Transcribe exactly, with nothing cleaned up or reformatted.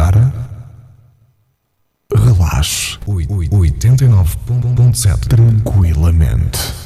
agora relaxe oitenta e nove ponto sete tranquilamente.